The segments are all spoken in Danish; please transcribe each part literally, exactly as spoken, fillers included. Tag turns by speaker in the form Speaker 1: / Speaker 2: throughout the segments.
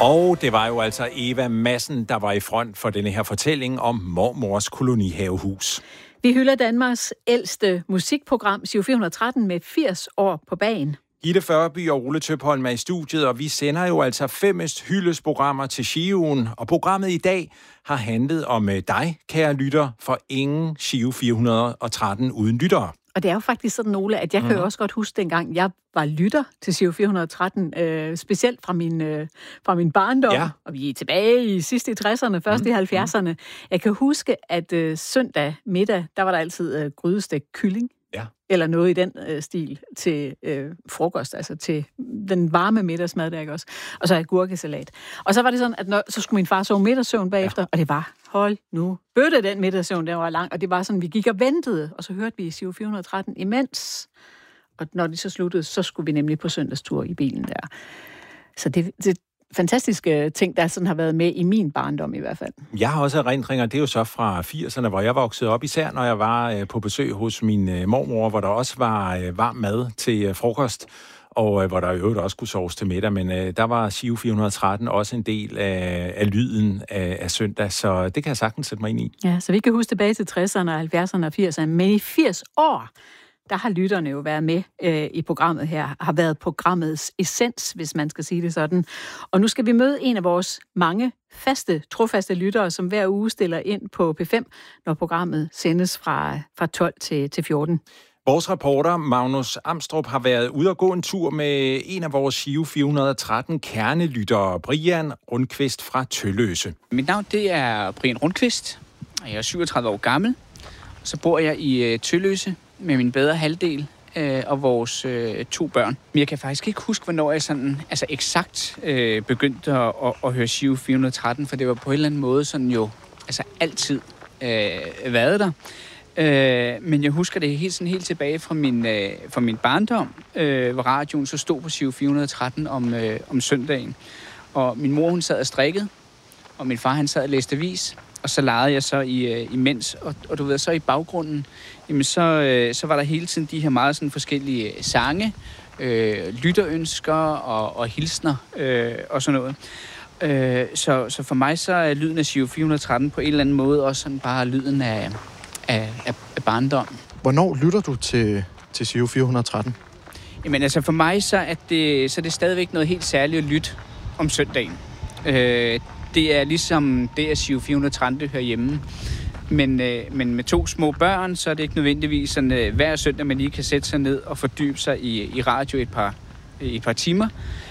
Speaker 1: Og det var jo altså Eva Madsen, der var i front for denne her fortælling om mormors kolonihavehus.
Speaker 2: Vi hylder Danmarks ældste musikprogram, Giro fire hundrede og tretten, med firs år på bagen.
Speaker 1: Gitte Førby og Ole Tøpholm er i studiet, og vi sender jo altså femmest hyldesprogrammer til Giroen. Og programmet i dag har handlet om dig, kære lytter, for ingen Giro fire hundrede og tretten uden lyttere. Og
Speaker 2: det er jo faktisk sådan, Ole, at jeg mm. kan jo også godt huske dengang, jeg var lytter til Giro fire hundrede og tretten, øh, specielt fra min, øh, fra min barndom, ja. Og vi er tilbage i sidste i tresserne, først mm. i halvfjerdserne. Jeg kan huske, at øh, søndag middag, der var der altid øh, grydestegt kylling. Ja. Eller noget i den øh, stil til øh, frokost, altså til den varme middagsmad der, ikke også? Og så agurkesalat. Og så var det sådan, at når, så skulle min far sove middagssøvn bagefter, ja. Og det var, hold nu, bøtte den middagssøvn, der var lang, og det var sådan, vi gik og ventede, og så hørte vi Giro fire hundrede og tretten imens. Og når det så sluttede, så skulle vi nemlig på søndagstur i bilen der. Så det, det fantastiske ting, der sådan har været med i min barndom i hvert fald.
Speaker 1: Jeg har også erindringer, det er jo så fra firserne, hvor jeg voksede op, især når jeg var øh, på besøg hos min øh, mormor, hvor der også var øh, varm mad til øh, frokost, og øh, hvor der i øvrigt også kunne soves til middag, men øh, der var Giro fire hundrede og tretten også en del af, af lyden af, af søndag, så det kan jeg sagtens sætte mig ind i.
Speaker 2: Ja, så vi kan huske tilbage til tresserne, halvfjerdserne og firserne, men i firs år, der har lytterne jo været med øh, i programmet her, har været programmets essens, hvis man skal sige det sådan. Og nu skal vi møde en af vores mange faste, trofaste lyttere, som hver uge stiller ind på P fem, når programmet sendes fra, fra tolv til, til fjorten.
Speaker 1: Vores reporter, Magnus Amstrup, har været ude og gå en tur med en af vores Giro fire hundrede og tretten kernelyttere, Brian Rundqvist fra Tølløse.
Speaker 3: Mit navn, det er Brian Rundqvist, og jeg er syvogtredive år gammel. Så bor jeg i Tølløse med min bedre halvdel øh, og vores øh, to børn. Men jeg kan faktisk ikke huske, hvornår jeg sådan, altså eksakt øh, begyndte at, at, at høre Giro fire hundrede og tretten, for det var på en eller anden måde sådan jo altså altid øh, været der. Øh, men jeg husker det helt, sådan helt tilbage fra min, øh, fra min barndom, øh, hvor radioen så stod på Giro fire hundrede og tretten om, øh, om søndagen. Og min mor, hun sad og strikkede, og min far, han sad og læste avis. Og så legede jeg så i, uh, imens, og, og du ved, så i baggrunden, jamen så, uh, så var der hele tiden de her meget sådan forskellige sange, øh, lytterønsker og, og hilsner øh, og sådan noget. Øh, så, så for mig så er lyden af Giro fire hundrede og tretten på en eller anden måde også sådan bare lyden af, af, af, af barndom.
Speaker 4: Hvornår lytter du til, til Giro fire hundrede og tretten?
Speaker 3: Jamen altså for mig så er det, så er det stadigvæk noget helt særligt at lytte om søndagen. Øh, Det er ligesom det, at Giro fire hundrede og tretten hører hjemme. Men, øh, men med to små børn, så er det ikke nødvendigvis sådan, øh, hver søndag, man lige kan sætte sig ned og fordybe sig i, i radio et par, et par timer.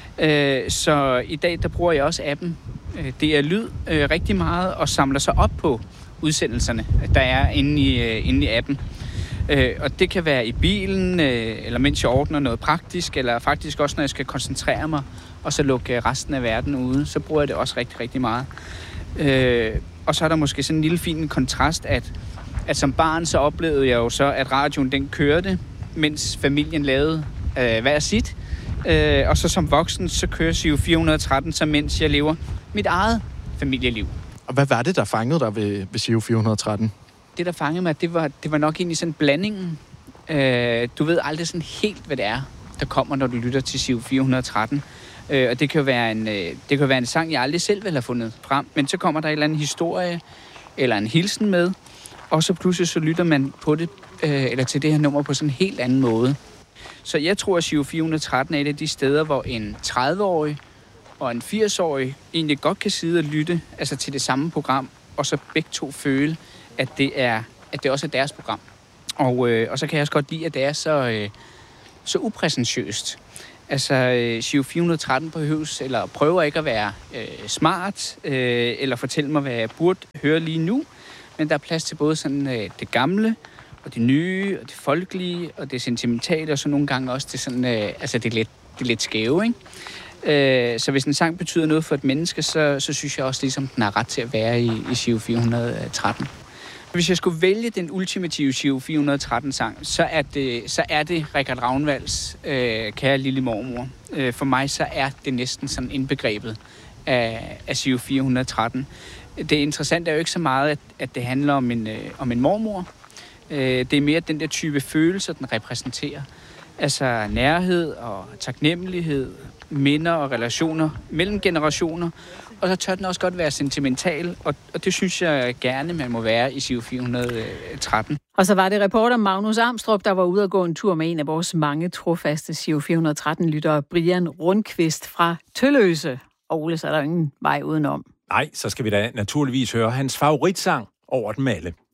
Speaker 3: Øh, så i dag, der bruger jeg også appen. Øh, det er lyd øh, rigtig meget og samler sig op på udsendelserne, der er inde i, øh, inde i appen. Øh, og det kan være i bilen, øh, eller mens jeg ordner noget praktisk, eller faktisk også, når jeg skal koncentrere mig, og så lukke resten af verden ude, så bruger jeg det også rigtig, rigtig meget. Øh, og så er der måske sådan en lille fin kontrast, at, at som barn, så oplevede jeg jo så, at radioen den kørte, mens familien lavede øh, hver sit. Øh, og så som voksen, så kører Giro fire hundrede og tretten, så mens jeg lever mit eget familieliv.
Speaker 4: Og hvad var det, der fangede dig ved, ved Giro fire hundrede og tretten?
Speaker 3: Det, der fangede mig, det var, det var nok egentlig sådan blandingen. Øh, du ved aldrig sådan helt, hvad det er, der kommer, når du lytter til Giro fire hundrede og tretten. Øh, og det kan jo være en, øh, det kan være en sang, jeg aldrig selv ville have fundet frem. Men så kommer der en eller anden historie, eller en hilsen med, og så pludselig så lytter man på det, øh, eller til det her nummer på sådan en helt anden måde. Så jeg tror, at Giro fire hundrede og tretten er et af de steder, hvor en tredive-årig og en firs-årig egentlig godt kan sidde og lytte altså til det samme program, og så begge to føle, at det, er, at det også er deres program. Og, øh, og så kan jeg også godt lide, at det er så, øh, så upræsentiøst. Altså, øh, Giro fire hundrede og tretten behøves, eller prøver ikke at være øh, smart, øh, eller fortælle mig, hvad jeg burde høre lige nu. Men der er plads til både sådan, øh, det gamle, og det nye, og det folkelige, og det sentimentale, og så nogle gange også det, sådan, øh, altså det, lidt, det lidt skæve, ikke? Øh, så hvis en sang betyder noget for et menneske, så, så synes jeg også, ligesom den har ret til at være i, i Giro fire hundrede og tretten. Hvis jeg skulle vælge den ultimative Giro fire hundrede og tretten-sang, så er det, så er det Richard Ravnvalds øh, Kære lille mormor. Øh, for mig så er det næsten sådan indbegrebet af, af Giro fire hundrede og tretten. Det interessante er jo ikke så meget, at, at det handler om en, øh, om en mormor. Øh, det er mere den der type følelser, den repræsenterer. Altså nærhed og taknemmelighed, minder og relationer mellem generationer, og så tør den også godt være sentimental, og, og det synes jeg gerne, man må være i Giro fire hundrede tretten.
Speaker 2: Og så var det reporter Magnus Armstrong, der var ude at gå en tur med en af vores mange trofaste Giro fire hundrede tretten-lyttere, Brian Rundqvist fra Tølløse. Og Ole, så er der ingen vej udenom.
Speaker 1: Nej, så skal vi da naturligvis høre hans favoritsang over dem alle.